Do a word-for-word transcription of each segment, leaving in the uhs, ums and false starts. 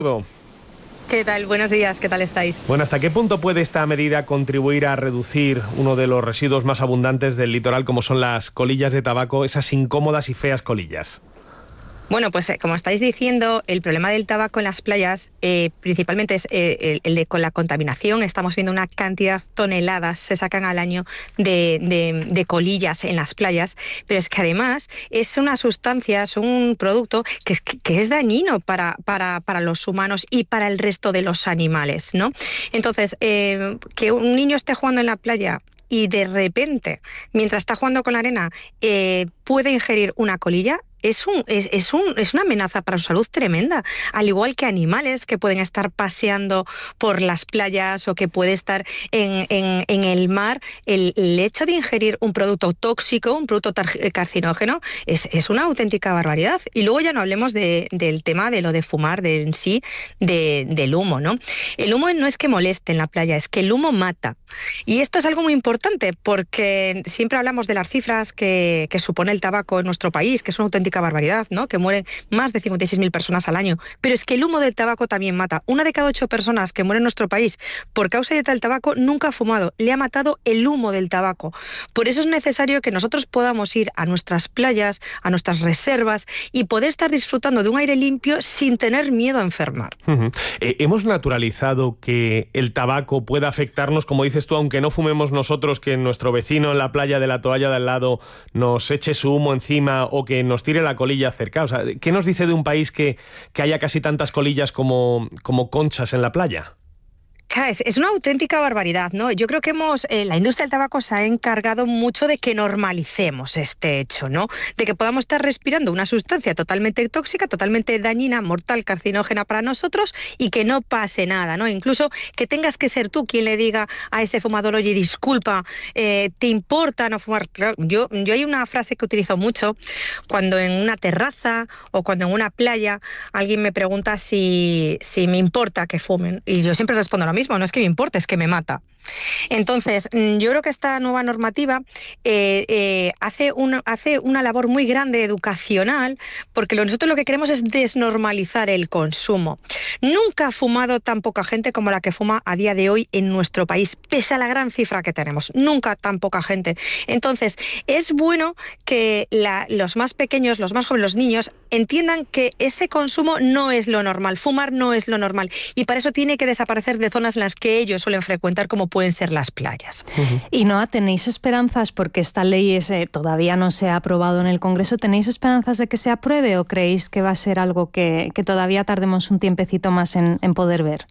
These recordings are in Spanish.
¿Qué tal? Buenos días, ¿qué tal estáis? Bueno, ¿hasta qué punto puede esta medida contribuir a reducir uno de los residuos más abundantes del litoral, como son las colillas de tabaco, esas incómodas y feas colillas? Bueno, pues eh, como estáis diciendo, el problema del tabaco en las playas eh, principalmente es eh, el, el de con la contaminación. Estamos viendo una cantidad de toneladas se sacan al año de, de, de colillas en las playas, pero es que además es una sustancia, es un producto que, que es dañino para, para, para los humanos y para el resto de los animales, ¿no? Entonces, eh, que un niño esté jugando en la playa y de repente, mientras está jugando con la arena, eh, puede ingerir una colilla, Es, un, es, es, un, es una amenaza para su salud tremenda, al igual que animales que pueden estar paseando por las playas o que puede estar en, en, en el mar. El, el hecho de ingerir un producto tóxico, un producto tar- carcinógeno, es, es una auténtica barbaridad. Y luego ya no hablemos de, del tema de lo de fumar, de en sí, de, del humo, ¿no? El humo no es que moleste en la playa, es que el humo mata. Y esto es algo muy importante porque siempre hablamos de las cifras que, que supone el tabaco en nuestro país, que es una auténtica barbaridad, ¿no? Que mueren más de cincuenta y seis mil personas al año. Pero es que el humo del tabaco también mata. Una de cada ocho personas que mueren en nuestro país por causa del tabaco nunca ha fumado. Le ha matado el humo del tabaco. Por eso es necesario que nosotros podamos ir a nuestras playas, a nuestras reservas y poder estar disfrutando de un aire limpio sin tener miedo a enfermar. Uh-huh. Eh, hemos naturalizado que el tabaco pueda afectarnos, como dices tú, aunque no fumemos nosotros, que nuestro vecino en la playa de la toalla de al lado nos eche su humo encima o que nos tire la colilla cerca. O sea, ¿qué nos dice de un país que, que haya casi tantas colillas como, como conchas en la playa? Es, es una auténtica barbaridad, ¿no? Yo creo que hemos, eh, la industria del tabaco se ha encargado mucho de que normalicemos este hecho, ¿no? De que podamos estar respirando una sustancia totalmente tóxica, totalmente dañina, mortal, carcinógena para nosotros y que no pase nada, ¿no? Incluso que tengas que ser tú quien le diga a ese fumador, oye, disculpa, eh, ¿te importa no fumar? Claro, yo, yo hay una frase que utilizo mucho cuando en una terraza o cuando en una playa alguien me pregunta si, si me importa que fumen y yo siempre respondo lo mismo. No es que me importe, es que me mata. Entonces, yo creo que esta nueva normativa eh, eh, hace, una, hace una labor muy grande educacional, porque nosotros lo que queremos es desnormalizar el consumo. Nunca ha fumado tan poca gente como la que fuma a día de hoy en nuestro país, pese a la gran cifra que tenemos. Nunca tan poca gente. Entonces, es bueno que la, los más pequeños, los más jóvenes, los niños, entiendan que ese consumo no es lo normal, fumar no es lo normal, y para eso tiene que desaparecer de zonas en las que ellos suelen frecuentar, como pueden ser las playas. Uh-huh. Y no, ¿tenéis esperanzas, porque esta ley es, eh, todavía no se ha aprobado en el Congreso, ¿tenéis esperanzas de que se apruebe o creéis que va a ser algo que, que todavía tardemos un tiempecito más en, en poder ver?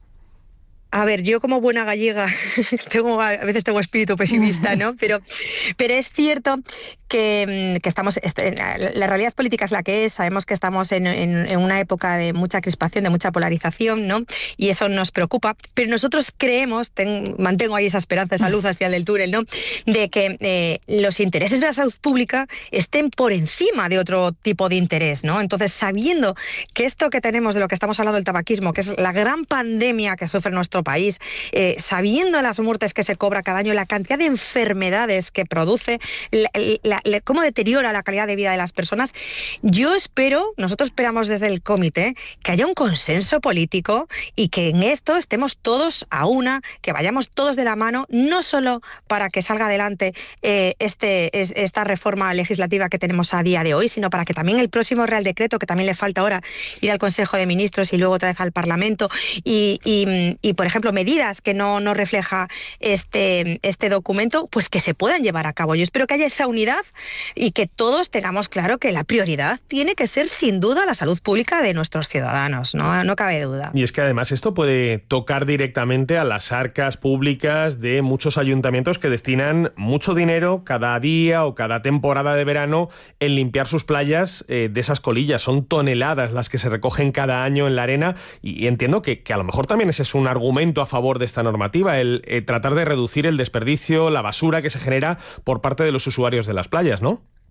A ver, yo como buena gallega, tengo, a veces tengo espíritu pesimista, ¿no? Pero, pero es cierto que, que estamos, la realidad política es la que es, sabemos que estamos en, en, en una época de mucha crispación, de mucha polarización, ¿no? Y eso nos preocupa, pero nosotros creemos, ten, mantengo ahí esa esperanza, esa luz al final del túnel, ¿no? De que eh, los intereses de la salud pública estén por encima de otro tipo de interés, ¿no? Entonces, sabiendo que esto que tenemos, de lo que estamos hablando del tabaquismo, que es la gran pandemia que sufre nuestro país, eh, sabiendo las muertes que se cobra cada año, la cantidad de enfermedades que produce, la, la, la, cómo deteriora la calidad de vida de las personas, yo espero, nosotros esperamos desde el comité, que haya un consenso político y que en esto estemos todos a una, que vayamos todos de la mano, no solo para que salga adelante eh, este, es, esta reforma legislativa que tenemos a día de hoy, sino para que también el próximo Real Decreto, que también le falta ahora ir al Consejo de Ministros y luego otra vez al Parlamento, y, y, y por ejemplo, medidas que no, no refleja este, este documento, pues que se puedan llevar a cabo. Yo espero que haya esa unidad y que todos tengamos claro que la prioridad tiene que ser, sin duda, la salud pública de nuestros ciudadanos, no, no cabe duda. Y es que además esto puede tocar directamente a las arcas públicas de muchos ayuntamientos que destinan mucho dinero cada día o cada temporada de verano en limpiar sus playas eh, de esas colillas. Son toneladas las que se recogen cada año en la arena y, y entiendo que, que a lo mejor también ese es un argumento a favor de esta normativa, el eh, tratar de reducir el desperdicio, la basura que se genera por parte de los usuarios de las playas, ¿no?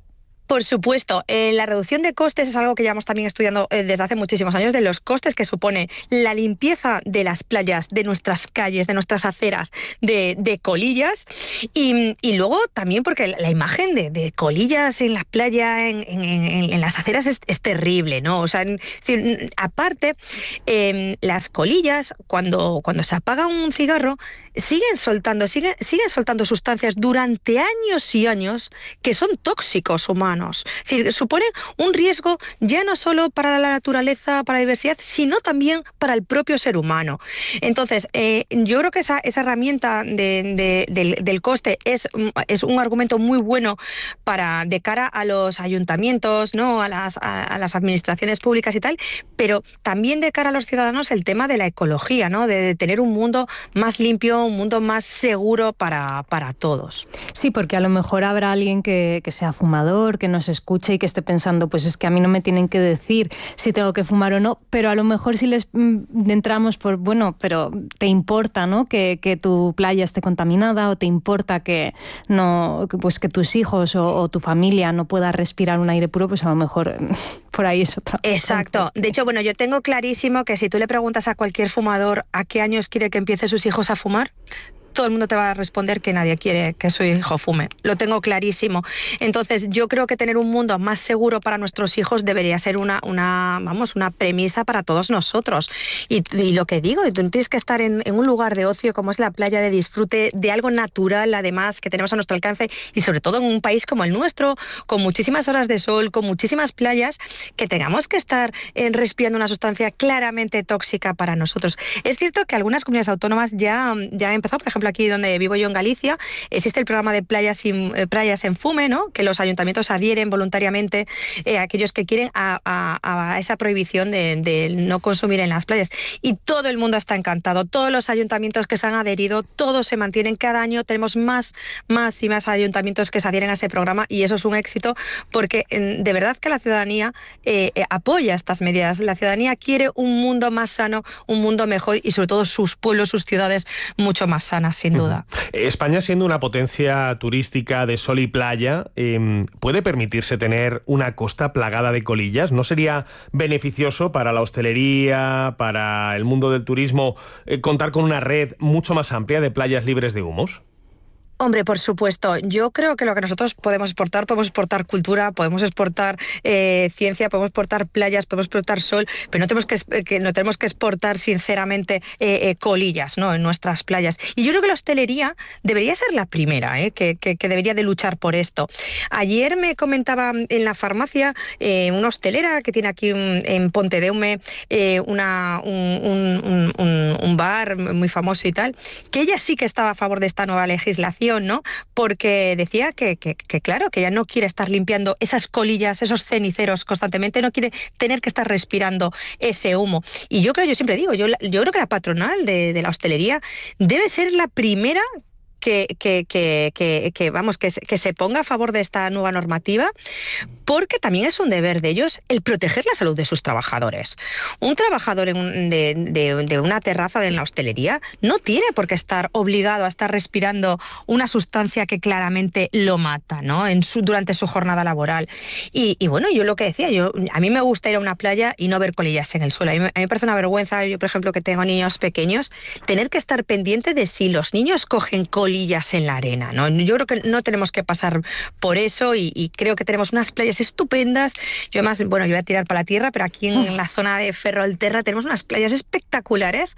Por supuesto, eh, la reducción de costes es algo que llevamos también estudiando eh, desde hace muchísimos años, de los costes que supone la limpieza de las playas, de nuestras calles, de nuestras aceras, de, de colillas, y, y luego también porque la imagen de, de colillas en la playa, en, en, en, en las aceras es, es terrible, ¿no? O sea, en, en, aparte, eh, las colillas, cuando, cuando se apaga un cigarro, siguen soltando, siguen, siguen soltando sustancias durante años y años que son tóxicos humanos. Es decir, suponen un riesgo ya no solo para la naturaleza, para la diversidad, sino también para el propio ser humano. Entonces, eh, yo creo que esa, esa herramienta de, de, del, del coste es, es un argumento muy bueno para de cara a los ayuntamientos, ¿no? a, las, a, a las administraciones públicas y tal, pero también de cara a los ciudadanos el tema de la ecología, ¿no? de, de tener un mundo más limpio, un mundo más seguro para, para todos. Sí, porque a lo mejor habrá alguien que, que sea fumador, que nos escuche y que esté pensando, pues es que a mí no me tienen que decir si tengo que fumar o no, pero a lo mejor si les mm, entramos por, bueno, pero te importa, ¿no? Que, que tu playa esté contaminada, o te importa que no, pues que tus hijos o, o tu familia no pueda respirar un aire puro, pues a lo mejor por ahí es otra. Exacto. De hecho, bueno, yo tengo clarísimo que si tú le preguntas a cualquier fumador a qué años quiere que empiece sus hijos a fumar, todo el mundo te va a responder que nadie quiere que su hijo fume. Lo tengo clarísimo. Entonces, yo creo que tener un mundo más seguro para nuestros hijos debería ser una, una vamos, una premisa para todos nosotros. Y, y lo que digo, tú tienes que estar en, en un lugar de ocio como es la playa, de disfrute, de algo natural, además, que tenemos a nuestro alcance, y sobre todo en un país como el nuestro, con muchísimas horas de sol, con muchísimas playas, que tengamos que estar eh, respirando una sustancia claramente tóxica para nosotros. Es cierto que algunas comunidades autónomas ya, ya han empezado, por ejemplo, aquí donde vivo yo en Galicia, existe el programa de playas, sin, eh, playas en fume, ¿no? Que los ayuntamientos adhieren voluntariamente eh, a aquellos que quieren a, a, a esa prohibición de, de no consumir en las playas. Y todo el mundo está encantado, todos los ayuntamientos que se han adherido, todos se mantienen. Cada año tenemos más, más y más ayuntamientos que se adhieren a ese programa, y eso es un éxito porque eh, de verdad que la ciudadanía eh, eh, apoya estas medidas. La ciudadanía quiere un mundo más sano, un mundo mejor, y sobre todo sus pueblos, sus ciudades mucho más sanas, sin duda. Uh-huh. España, siendo una potencia turística de sol y playa, eh, ¿puede permitirse tener una costa plagada de colillas? ¿No sería beneficioso para la hostelería, para el mundo del turismo, eh, contar con una red mucho más amplia de playas libres de humos? Hombre, por supuesto. Yo creo que lo que nosotros podemos exportar, podemos exportar cultura, podemos exportar eh, ciencia, podemos exportar playas, podemos exportar sol, pero no tenemos que, que no tenemos que exportar sinceramente eh, eh, colillas, ¿no? En nuestras playas. Y yo creo que la hostelería debería ser la primera, ¿eh? que, que, que debería de luchar por esto. Ayer me comentaba en la farmacia eh, una hostelera que tiene aquí un, en Pontedeume eh, una, un, un, un, un bar muy famoso y tal, que ella sí que estaba a favor de esta nueva legislación, ¿no? Porque decía que, que, que, claro, que ella no quiere estar limpiando esas colillas, esos ceniceros constantemente, no quiere tener que estar respirando ese humo. Y yo creo, yo siempre digo, yo, yo creo que la patronal de, de la hostelería debe ser la primera que, que, que, que, que vamos, que, que se ponga a favor de esta nueva normativa, porque también es un deber de ellos el proteger la salud de sus trabajadores. Un trabajador en un, de, de, de una terraza en la hostelería no tiene por qué estar obligado a estar respirando una sustancia que claramente lo mata, ¿no? En su, durante su jornada laboral. Y, y bueno, yo lo que decía, yo a mí me gusta ir a una playa y no ver colillas en el suelo. A mí, a mí me parece una vergüenza, yo por ejemplo que tengo niños pequeños, tener que estar pendiente de si los niños cogen colillas en la arena, ¿no? Yo creo que no tenemos que pasar por eso, y, y creo que tenemos unas playas estupendas. Yo además, bueno, yo voy a tirar para la tierra, pero aquí en la zona de Ferrolterra tenemos unas playas espectaculares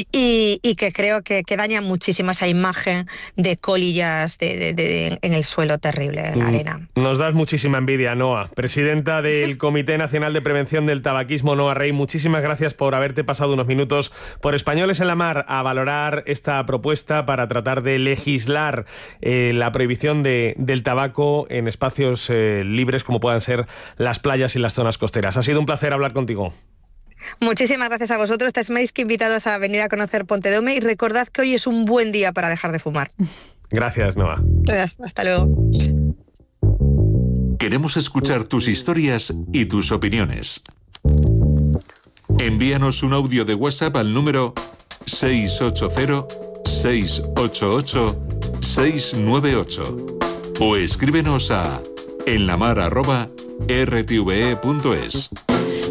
y, y que creo que, que dañan muchísimo esa imagen de colillas de, de, de, en el suelo terrible, en la arena. Nos das muchísima envidia, Noa. Presidenta del Comité Nacional de Prevención del Tabaquismo, Noa Rey, muchísimas gracias por haberte pasado unos minutos por Españoles en la Mar a valorar esta propuesta para tratar de legislar eh, la prohibición de, del tabaco en espacios eh, libres como puedan ser las playas y las zonas costeras. Ha sido un placer hablar contigo. Muchísimas gracias a vosotros. Estáis más que invitados a venir a conocer Pontedeume, y recordad que hoy es un buen día para dejar de fumar. Gracias, Noa. Gracias. Hasta luego. Queremos escuchar tus historias y tus opiniones. Envíanos un audio de WhatsApp al número seis ocho cero, seis ocho ocho, seis nueve ocho o escríbenos a en la mar arroba r t v e punto es.